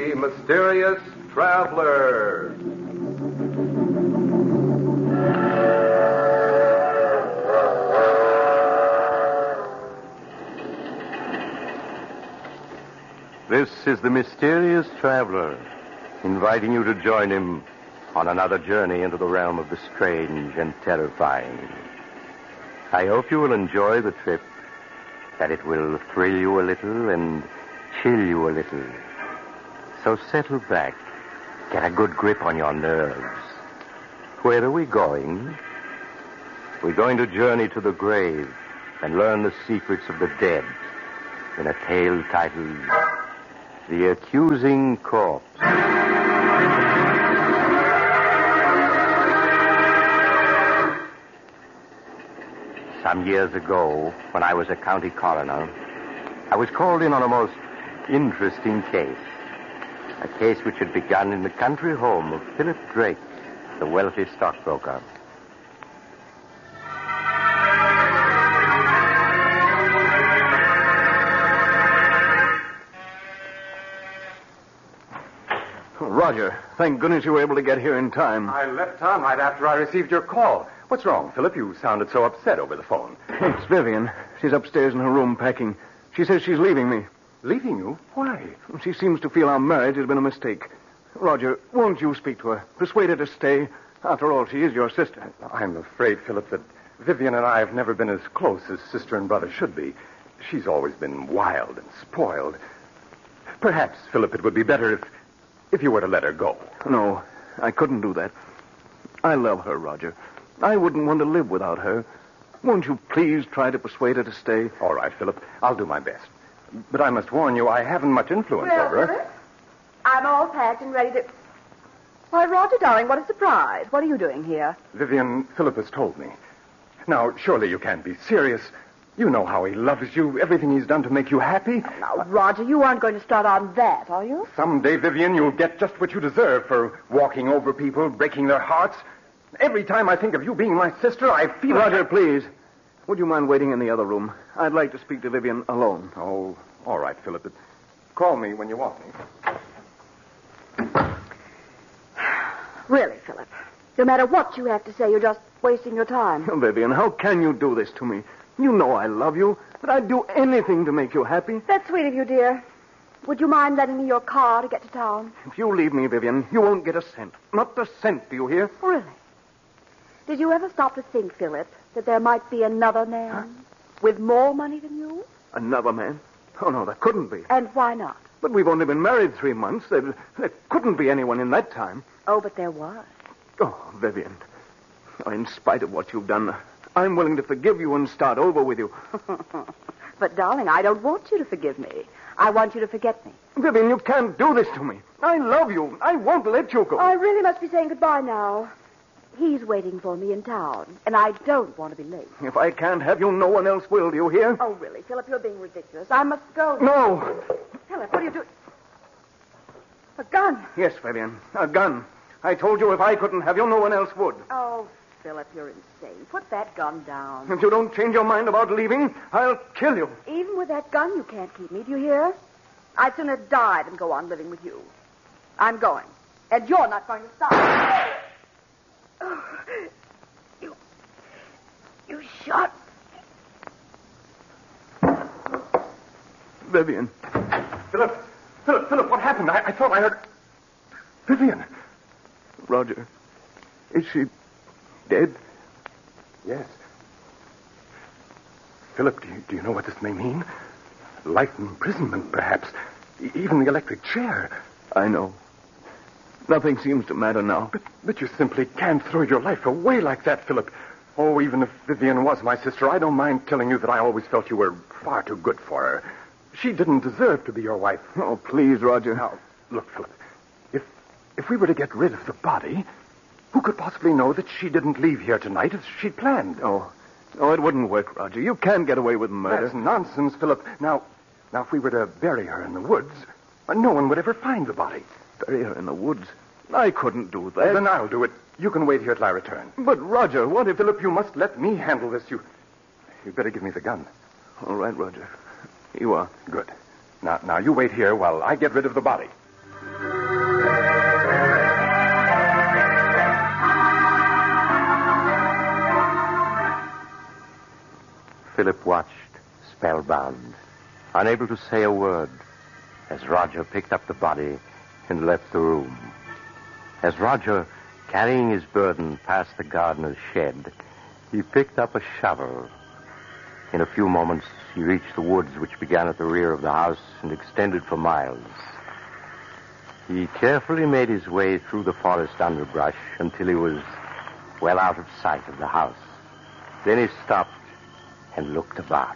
The Mysterious Traveler. This is the Mysterious Traveler, inviting you to join him on another journey into the realm of the strange and terrifying. I hope you will enjoy the trip, that it will thrill you a little and chill you a little. So settle back, get a good grip on your nerves. Where are we going? We're going to journey to the grave and learn the secrets of the dead in a tale titled The Accusing Corpse. Some years ago, when I was a county coroner, I was called in on a most interesting case. A case which had begun in the country home of Philip Drake, the wealthy stockbroker. Roger, thank goodness you were able to get here in time. I left town right after I received your call. What's wrong, Philip? You sounded so upset over the phone. It's Vivian. She's upstairs in her room packing. She says she's leaving me. Leaving you? Why? She seems to feel our marriage has been a mistake. Roger, won't you speak to her? Persuade her to stay. After all, she is your sister. I'm afraid, Philip, that Vivian and I have never been as close as sister and brother should be. She's always been wild and spoiled. Perhaps, Philip, it would be better if you were to let her go. No, I couldn't do that. I love her, Roger. I wouldn't want to live without her. Won't you please try to persuade her to stay? All right, Philip. I'll do my best. But I must warn you, I haven't much influence over her. Philip, I'm all packed and ready to... Why, Roger, darling, what a surprise. What are you doing here? Vivian, Philip has told me. Now, surely you can't be serious. You know how he loves you, everything he's done to make you happy. Now, Roger, you aren't going to start on that, are you? Someday, Vivian, you'll get just what you deserve for walking over people, breaking their hearts. Every time I think of you being my sister, I feel... Roger, please. Would you mind waiting in the other room? I'd like to speak to Vivian alone. Oh, all right, Philip. But call me when you want me. Really, Philip. No matter what you have to say, you're just wasting your time. Vivian, how can you do this to me? You know I love you, but I'd do anything to make you happy. That's sweet of you, dear. Would you mind lending me your car to get to town? If you leave me, Vivian, you won't get a cent. Not a cent, do you hear? Really? Did you ever stop to think, Philip, that there might be another man with more money than you? Another man? Oh, no, there couldn't be. And why not? But we've only been married 3 months. There couldn't be anyone in that time. Oh, but there was. Oh, Vivian, in spite of what you've done, I'm willing to forgive you and start over with you. But, darling, I don't want you to forgive me. I want you to forget me. Vivian, you can't do this to me. I love you. I won't let you go. I really must be saying goodbye now. He's waiting for me in town, and I don't want to be late. If I can't have you, no one else will, do you hear? Oh, really, Philip, you're being ridiculous. I must go. No. Philip, what are you doing? A gun. Yes, Vivian, a gun. I told you if I couldn't have you, no one else would. Oh, Philip, you're insane. Put that gun down. If you don't change your mind about leaving, I'll kill you. Even with that gun, you can't keep me. Do you hear? I'd sooner die than go on living with you. I'm going. And you're not going to stop me. Oh, you shot me. Vivian. Philip, what happened? I thought I heard... Vivian. Roger, is she dead? Yes. Philip, do you know what this may mean? Life imprisonment, perhaps. Even the electric chair. I know. Nothing seems to matter now. But you simply can't throw your life away like that, Philip. Oh, even if Vivian was my sister, I don't mind telling you that I always felt you were far too good for her. She didn't deserve to be your wife. Oh, please, Roger. Now, look, Philip, if we were to get rid of the body, who could possibly know that she didn't leave here tonight as she'd planned? Oh, it wouldn't work, Roger. You can't get away with murder. That's nonsense, Philip. Now, if we were to bury her in the woods, no one would ever find the body. Bury her in the woods? I couldn't do that. Well, then I'll do it. You can wait here till I return. But, Roger, what if... Philip, you must let me handle this. You'd better give me the gun. All right, Roger. You are. Good. Now you wait here while I get rid of the body. Philip watched, spellbound, unable to say a word, as Roger picked up the body and left the room. As Roger, carrying his burden, passed the gardener's shed, he picked up a shovel. In a few moments, he reached the woods which began at the rear of the house and extended for miles. He carefully made his way through the forest underbrush until he was well out of sight of the house. Then he stopped and looked about.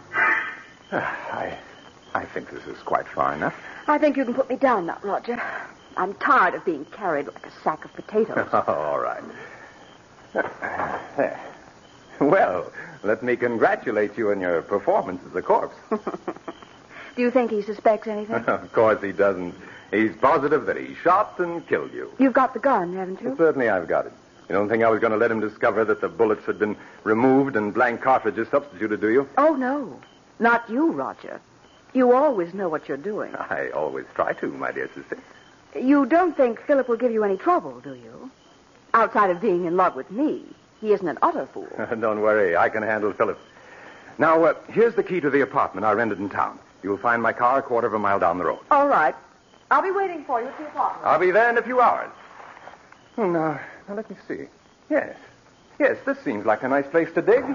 I think this is quite far enough. I think you can put me down now, Roger. I'm tired of being carried like a sack of potatoes. All right. There. Well, let me congratulate you on your performance as a corpse. Do you think he suspects anything? Of course he doesn't. He's positive that he shot and killed you. You've got the gun, haven't you? Certainly I've got it. You don't think I was going to let him discover that the bullets had been removed and blank cartridges substituted, do you? Oh, no. Not you, Roger. You always know what you're doing. I always try to, my dear sister. You don't think Philip will give you any trouble, do you? Outside of being in love with me, he isn't an utter fool. Don't worry. I can handle Philip. Now, here's the key to the apartment I rented in town. You'll find my car a quarter of a mile down the road. All right. I'll be waiting for you at the apartment. I'll be there in a few hours. Now, let me see. Yes. Yes, this seems like a nice place to dig.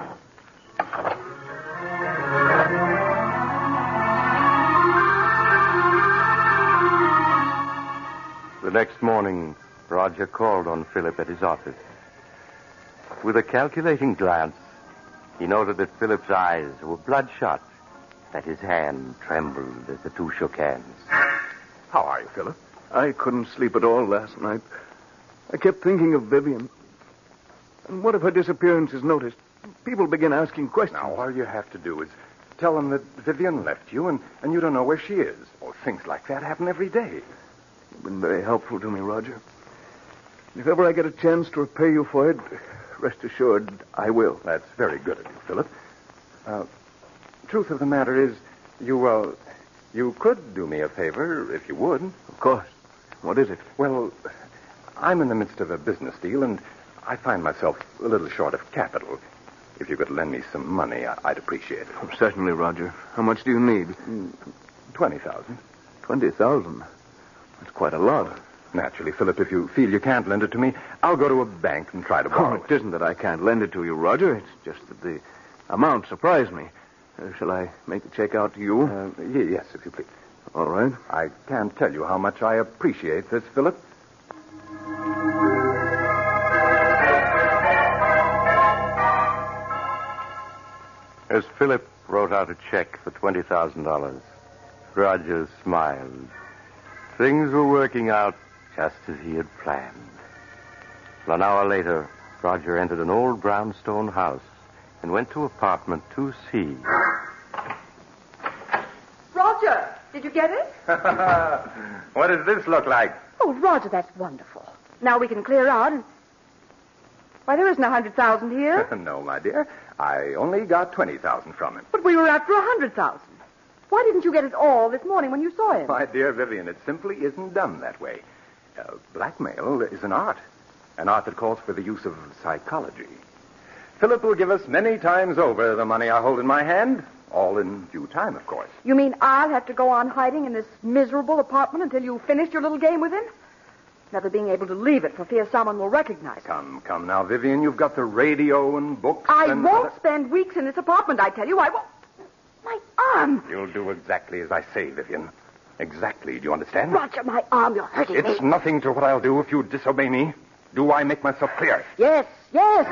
The next morning, Roger called on Philip at his office. With a calculating glance, he noted that Philip's eyes were bloodshot, that his hand trembled as the two shook hands. How are you, Philip? I couldn't sleep at all last night. I kept thinking of Vivian. And what if her disappearance is noticed? People begin asking questions. Now, all you have to do is tell them that Vivian left you and you don't know where she is. Oh, things like that happen every day. You've been very helpful to me, Roger. If ever I get a chance to repay you for it, rest assured I will. That's very good of you, Philip. Truth of the matter is, you could do me a favor if you would. Of course. What is it? Well, I'm in the midst of a business deal, and I find myself a little short of capital. If you could lend me some money, I'd appreciate it. Oh, certainly, Roger. How much do you need? 20,000. 20,000? That's quite a lot. Naturally, Philip, if you feel you can't lend it to me, I'll go to a bank and try to borrow it isn't that I can't lend it to you, Roger. It's just that the amount surprised me. Shall I make the check out to you? Yes, if you please. All right. I can't tell you how much I appreciate this, Philip. As Philip wrote out a check for $20,000, Roger smiled. Things were working out just as he had planned. An hour later, Roger entered an old brownstone house and went to apartment 2C. Roger, did you get it? What does this look like? Oh, Roger, that's wonderful. Now we can clear out and... Why, there isn't 100,000 here. No, my dear. I only got 20,000 from him. But we were after 100,000. Why didn't you get it all this morning when you saw him? My dear Vivian, it simply isn't done that way. Blackmail is an art that calls for the use of psychology. Philip will give us many times over the money I hold in my hand, all in due time, of course. You mean I'll have to go on hiding in this miserable apartment until you finish your little game with him? Never being able to leave it for fear someone will recognize it. Come now, Vivian. You've got the radio and books. I won't spend weeks in this apartment, I tell you. I won't. My arm. You'll do exactly as I say, Vivian. Exactly. Do you understand? Roger, my arm. You're hurting me. It's nothing to what I'll do if you disobey me. Do I make myself clear? Yes, yes.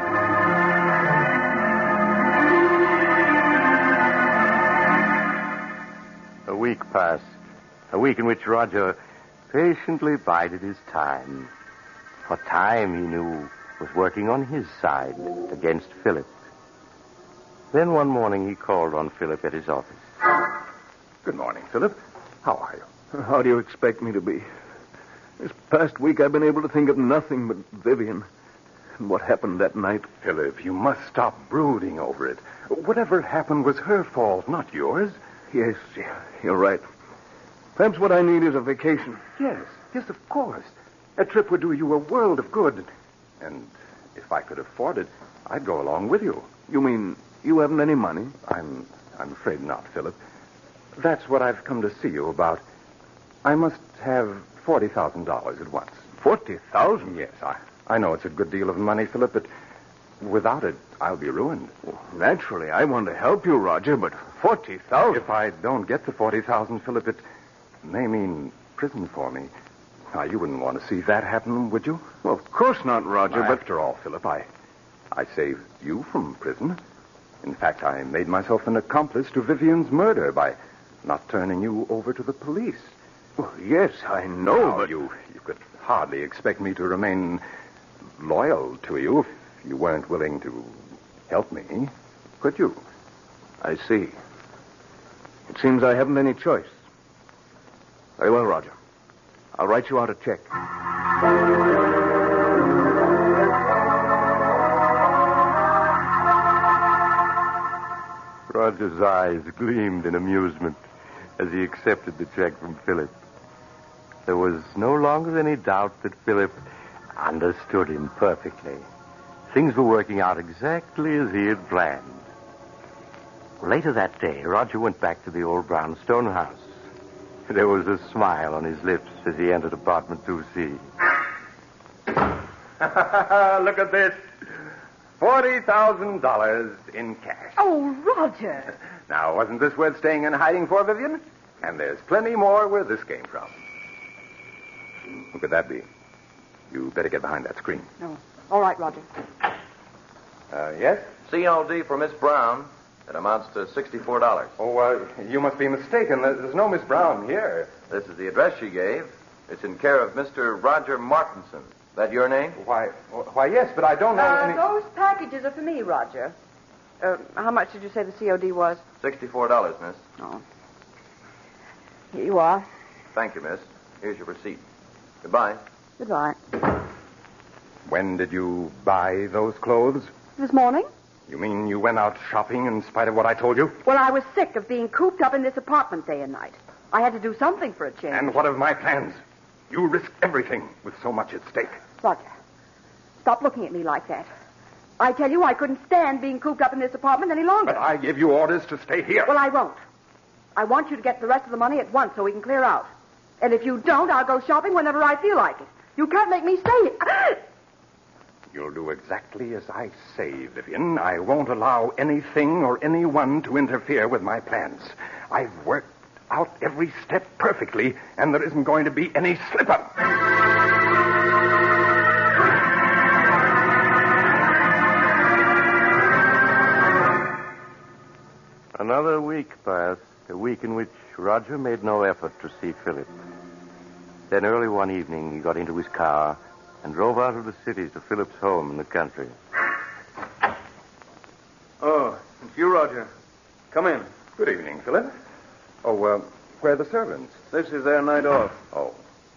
A week passed. A week in which Roger patiently bided his time. For time, he knew, was working on his side against Philip. Then one morning he called on Philip at his office. Good morning, Philip. How are you? How do you expect me to be? This past week I've been able to think of nothing but Vivian and what happened that night. Philip, you must stop brooding over it. Whatever happened was her fault, not yours. Yes, you're right. Perhaps what I need is a vacation. Yes, of course. A trip would do you a world of good. And if I could afford it, I'd go along with you. You mean You haven't any money? I'm afraid not, Philip. That's what I've come to see you about. I must have $40,000 at once. 40,000? Yes, I know it's a good deal of money, Philip, but without it, I'll be ruined. Well, naturally, I want to help you, Roger, but 40,000? If I don't get the 40,000, Philip, it may mean prison for me. Now, you wouldn't want to see that happen, would you? Well, of course not, Roger, but... After all, Philip, I saved you from prison. In fact, I made myself an accomplice to Vivian's murder by not turning you over to the police. Well, yes, I know, Now, but... You could hardly expect me to remain loyal to you if you weren't willing to help me, could you? I see. It seems I haven't any choice. Very well, Roger. I'll write you out a check. Roger's eyes gleamed in amusement as he accepted the check from Philip. There was no longer any doubt that Philip understood him perfectly. Things were working out exactly as he had planned. Later that day, Roger went back to the old brownstone house. There was a smile on his lips as he entered apartment 2C. Look at this. $40,000 in cash. Oh, Roger. Now, wasn't this worth staying in hiding for, Vivian? And there's plenty more where this came from. Who could that be? You better get behind that screen. No. All right, Roger. Yes? COD for Miss Brown. It amounts to $64. Oh, you must be mistaken. There's no Miss Brown here. This is the address she gave. It's in care of Mr. Roger Martinson. That your name? Why, yes, but I don't know any... Those packages are for me, Roger. How much did you say the COD was? $64, miss. Oh. Here you are. Thank you, miss. Here's your receipt. Goodbye. Goodbye. When did you buy those clothes? This morning? You mean you went out shopping in spite of what I told you? Well, I was sick of being cooped up in this apartment day and night. I had to do something for a change. And what of my plans? You risked everything with so much at stake. Roger, stop looking at me like that. I tell you, I couldn't stand being cooped up in this apartment any longer. But I gave you orders to stay here. Well, I won't. I want you to get the rest of the money at once so we can clear out. And if you don't, I'll go shopping whenever I feel like it. You can't make me stay here. You'll do exactly as I say, Vivian. I won't allow anything or anyone to interfere with my plans. I've worked out every step perfectly, and there isn't going to be any slip-up. Another week passed, a week in which Roger made no effort to see Philip. Then early one evening, he got into his car and drove out of the city to Philip's home in the country. Oh, it's you, Roger. Come in. Good evening, Philip. Oh, where are the servants? This is their night off. Oh.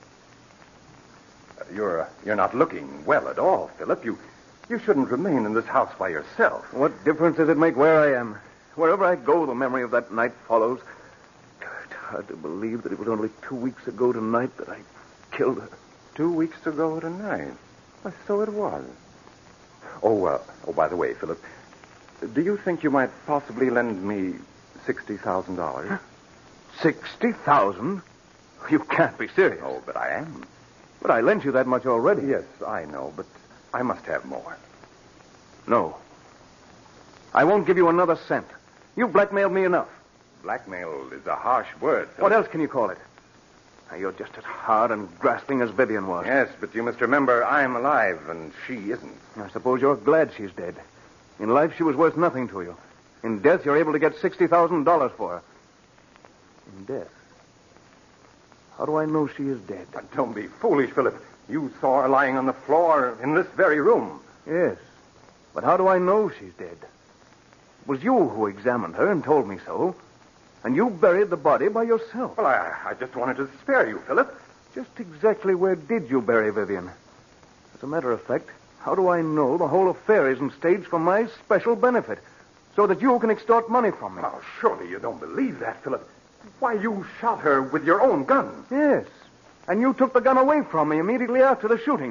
You're not looking well at all, Philip. You shouldn't remain in this house by yourself. What difference does it make where I am? Wherever I go, the memory of that night follows. It's hard to believe that it was only 2 weeks ago tonight that I killed her. 2 weeks ago tonight. Well, so it was. Oh, by the way, Philip, do you think you might possibly lend me $60,000? 60,000? You can't be serious. Oh, but I am. But I lent you that much already. Yes, I know, but I must have more. No. I won't give you another cent. You've blackmailed me enough. Blackmail is a harsh word, Philip. What else can you call it? Now, you're just as hard and grasping as Vivian was. Yes, but you must remember I'm alive and she isn't. I suppose you're glad she's dead. In life, she was worth nothing to you. In death, you're able to get $60,000 for her. In death? How do I know she is dead? But don't be foolish, Philip. You saw her lying on the floor in this very room. Yes. But how do I know she's dead? It was you who examined her and told me so. And you buried the body by yourself. Well, I just wanted to spare you, Philip. Just exactly where did you bury Vivian? As a matter of fact, how do I know the whole affair isn't staged for my special benefit, so that you can extort money from me? Now, surely you don't believe that, Philip. Why, you shot her with your own gun. Yes. And you took the gun away from me immediately after the shooting,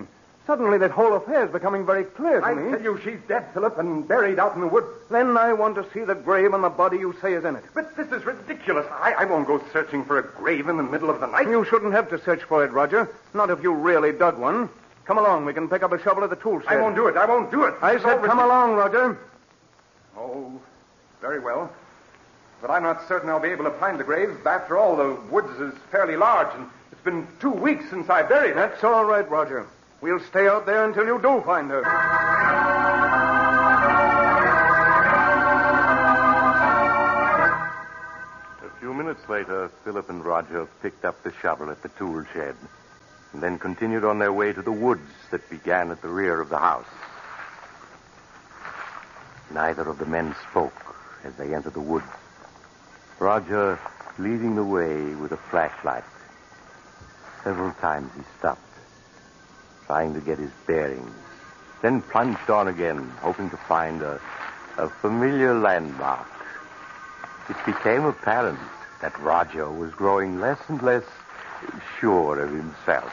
Suddenly that whole affair is becoming very clear to I me. tell you, she's dead, Philip, and buried out in the woods. Then I want to see the grave and the body you say is in it. But this is ridiculous. I won't go searching for a grave in the middle of the night. You shouldn't have to search for it, Roger. Not if you really dug one. Come along. We can pick up a shovel at the tool shed. I won't do it. I won't do it. I said come along, Roger. Oh, very well. But I'm not certain I'll be able to find the grave. After all, the woods is fairly large, and it's been 2 weeks since I buried it. That's all right, Roger. We'll stay out there until you do find her. A few minutes later, Philip and Roger picked up the shovel at the tool shed and then continued on their way to the woods that began at the rear of the house. Neither of the men spoke as they entered the woods. Roger leading the way with a flashlight. Several times he stopped, trying to get his bearings, then plunged on again, hoping to find a familiar landmark. It became apparent that Roger was growing less and less sure of himself.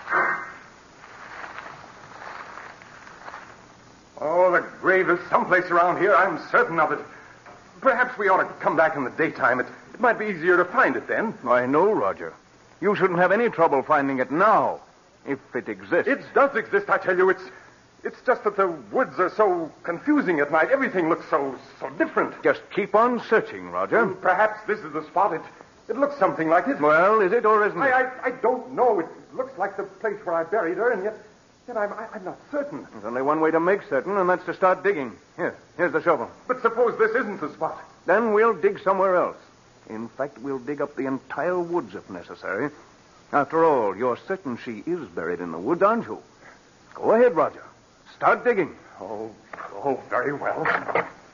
Oh, the grave is someplace around here. I'm certain of it. Perhaps we ought to come back in the daytime. It might be easier to find it then. I know, Roger. You shouldn't have any trouble finding it now, if it exists. It does exist, I tell you. It's just that the woods are so confusing at night. Everything looks so different. Just keep on searching, Roger. Perhaps this is the spot. It looks something like it. Well, is it or isn't it? I don't know. It looks like the place where I buried her, and yet I'm not certain. There's only one way to make certain, and that's to start digging. Here's the shovel. But suppose this isn't the spot. Then we'll dig somewhere else. In fact, we'll dig up the entire woods if necessary. After all, you're certain she is buried in the woods, aren't you? Go ahead, Roger. Start digging. Oh, very well.